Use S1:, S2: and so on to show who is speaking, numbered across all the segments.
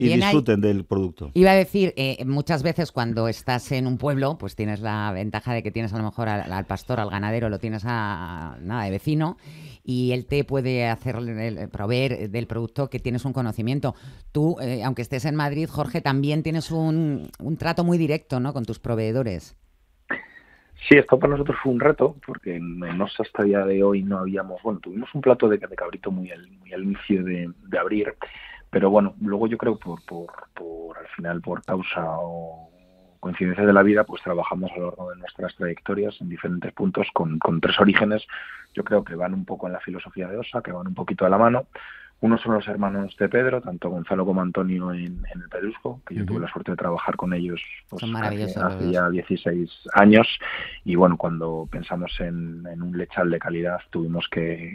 S1: y disfruten del producto.
S2: Iba a decir, muchas veces cuando estás en un pueblo, pues tienes la ventaja de que tienes a lo mejor al pastor, al ganadero, lo tienes nada de vecino y él te puede proveer del producto que tienes un conocimiento. Tú, aunque estés en Madrid, Jorge, también tienes un trato muy directo, ¿no?, con tus proveedores.
S3: Sí, esto para nosotros fue un reto, porque en Osa hasta el día de hoy no habíamos, bueno, tuvimos un plato de cabrito muy al inicio de abrir, pero bueno, luego yo creo al final por causa o coincidencias de la vida, pues trabajamos a lo largo de nuestras trayectorias en diferentes puntos con 3 orígenes, yo creo que van un poco en la filosofía de Osa, que van un poquito a la mano. Uno son los hermanos de Pedro, tanto Gonzalo como Antonio en el Pedrusco, que yo tuve la suerte de trabajar con ellos pues, hace ya 16 años. Y bueno, cuando pensamos en un lechal de calidad, tuvimos que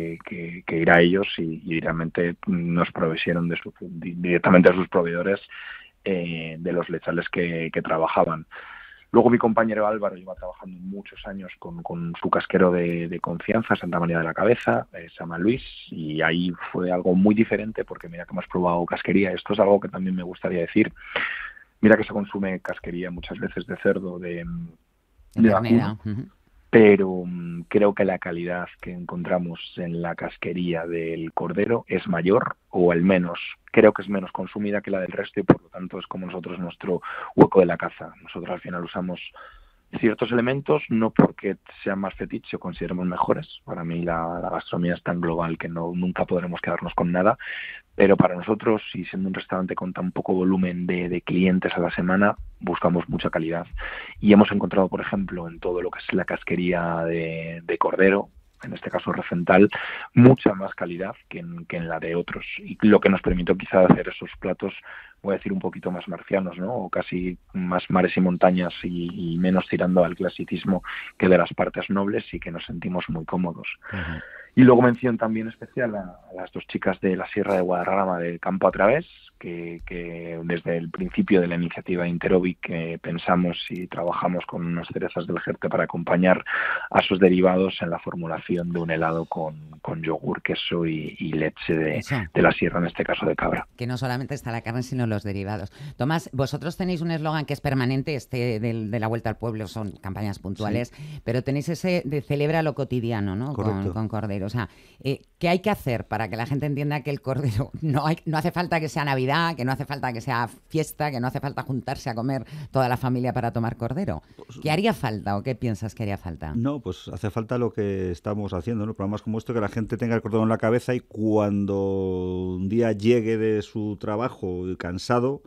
S3: ir a ellos y realmente nos provieron directamente a sus proveedores de los lechales que trabajaban. Luego mi compañero Álvaro lleva trabajando muchos años con su casquero de confianza, Santa María de la Cabeza, se llama Luis, y ahí fue algo muy diferente porque mira que hemos probado casquería. Esto es algo que también me gustaría decir. Mira que se consume casquería muchas veces de cerdo, de vacuno, pero creo que la calidad que encontramos en la casquería del cordero es mayor, o al menos creo que es menos consumida que la del resto, y por lo tanto es como nosotros nuestro hueco de la caza. Nosotros al final usamos ciertos elementos, no porque sean más fetiche o consideremos mejores. Para mí la gastronomía es tan global que nunca podremos quedarnos con nada, pero para nosotros, y siendo un restaurante con tan poco volumen de clientes a la semana, buscamos mucha calidad. Y hemos encontrado, por ejemplo, en todo lo que es la casquería de cordero, en este caso Recental, mucha más calidad que en la de otros. Y lo que nos permitió quizá hacer esos platos, voy a decir, un poquito más marcianos, ¿no? O casi más mares y montañas y menos tirando al clasicismo que de las partes nobles, y que nos sentimos muy cómodos. Uh-huh. Y luego mención también especial a las 2 chicas de la Sierra de Guadarrama, de Campo a Través, que desde el principio de la iniciativa Interobic pensamos y trabajamos con unas cerezas del Jerte para acompañar a sus derivados en la formulación de un helado con yogur, queso y leche de la sierra, en este caso de cabra.
S2: Que no solamente está la carne, sino los derivados. Tomás, vosotros tenéis un eslogan que es permanente, de la Vuelta al Pueblo, son campañas puntuales, sí, pero tenéis ese de celebra lo cotidiano, ¿no? Con cordero. O sea, ¿qué hay que hacer para que la gente entienda que el cordero no hace falta que sea Navidad, que no hace falta que sea fiesta, que no hace falta juntarse a comer toda la familia para tomar cordero? ¿Qué haría falta o qué piensas que haría falta?
S1: No, pues hace falta lo que estamos haciendo, ¿no? Programas como esto, que la gente tenga el cordero en la cabeza y cuando un día llegue de su trabajo cansado,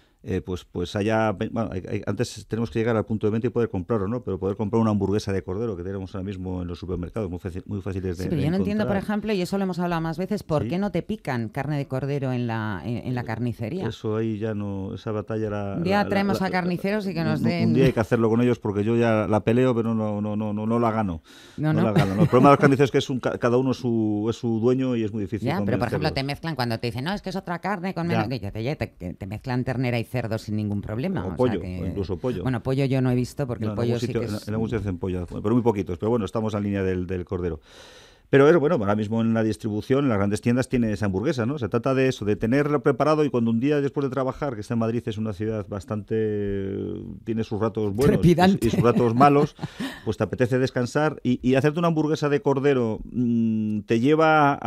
S1: pues haya... Bueno, antes tenemos que llegar al punto de venta y poder comprarlo, ¿no? Pero poder comprar una hamburguesa de cordero que tenemos ahora mismo en los supermercados, muy fáciles de
S2: Sí, pero yo no entiendo, por
S1: encontrar.
S2: ejemplo, y eso lo hemos hablado más veces, ¿por qué no te pican carne de cordero en la carnicería?
S1: Eso ahí ya no... Esa batalla
S2: un día traemos a carniceros y que nos den...
S1: Un día hay que hacerlo con ellos, porque yo ya la peleo, pero no la gano. No la gano. El problema de los carniceros es que cada uno es su dueño y es muy difícil.
S2: Ya, pero por ejemplo te mezclan cuando te dicen, no, es que es otra carne con menos... Te mezclan ternera y cerdo sin ningún problema.
S1: O pollo, o incluso pollo.
S2: Bueno, pollo yo no he visto, porque el pollo sí que
S1: es... En algún sitio hacen pollo, pero muy poquitos. Pero bueno, estamos en línea del cordero. Pero bueno, ahora mismo en la distribución, en las grandes tiendas, tienes hamburguesa, ¿no? Se trata de eso, de tenerlo preparado, y cuando un día después de trabajar, que está en Madrid, es una ciudad bastante... tiene sus ratos buenos y sus ratos malos, pues te apetece descansar y hacerte una hamburguesa de cordero te lleva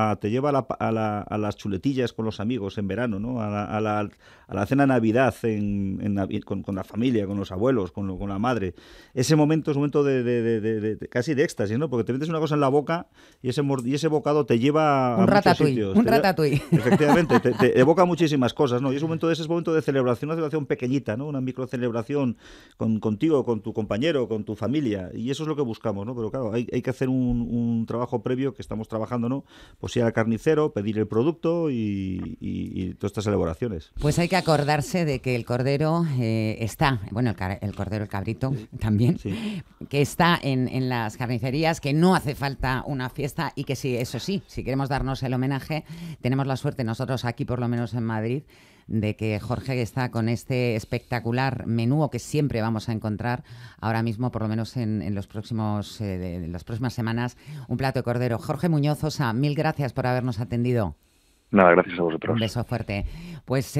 S1: a las chuletillas con los amigos en verano, ¿no? A la cena de Navidad con la familia, con los abuelos, con la madre. Ese momento es un momento de casi de éxtasis, ¿no? Porque te metes una cosa en la boca y ese bocado te lleva a muchos sitios.
S2: Un ratatouille.
S1: Efectivamente, te evoca muchísimas cosas, ¿no? Y es un momento de celebración, una celebración pequeñita, ¿no? Una microcelebración contigo, con tu compañero, con tu familia. Y eso es lo que buscamos, ¿no? Pero claro, hay que hacer un trabajo previo, que estamos trabajando, ¿no? Pues ir al carnicero, pedir el producto y todas estas elaboraciones.
S2: Pues hay que acordarse de que el cordero está, bueno, el cordero, el cabrito también, sí, que está en las carnicerías, que no hace falta una fiesta, y que sí, eso sí, si queremos darnos el homenaje, tenemos la suerte nosotros aquí, por lo menos en Madrid, de que Jorge está con este espectacular menú, que siempre vamos a encontrar ahora mismo, por lo menos en las próximas semanas, un plato de cordero. Jorge Muñoz Osa, mil gracias por habernos atendido.
S3: Nada, gracias a vosotros.
S2: Un beso fuerte. Pues